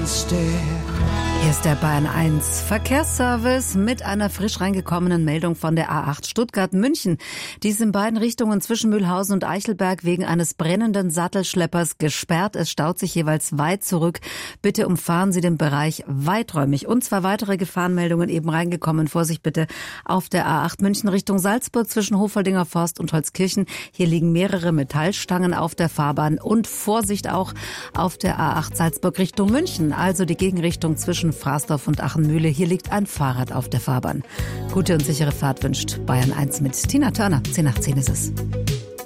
Hier ist der Bayern 1 Verkehrsservice mit einer frisch reingekommenen Meldung von der A8 Stuttgart-München. Die ist in beiden Richtungen zwischen Mühlhausen und Eichelberg wegen eines brennenden Sattelschleppers gesperrt. Es staut sich jeweils weit zurück. Bitte umfahren Sie den Bereich weiträumig. Und 2 weitere Gefahrenmeldungen eben reingekommen. Vorsicht bitte auf der A8 München Richtung Salzburg zwischen Hofoldinger Forst und Holzkirchen. Hier liegen mehrere Metallstangen auf der Fahrbahn. Und Vorsicht auch auf der A8 Salzburg Richtung München, also die Gegenrichtung zwischen Frasdorf und Achenmühle. Hier liegt ein Fahrrad auf der Fahrbahn. Gute und sichere Fahrt wünscht Bayern 1 mit Tina Turner. 10 nach 10 ist es.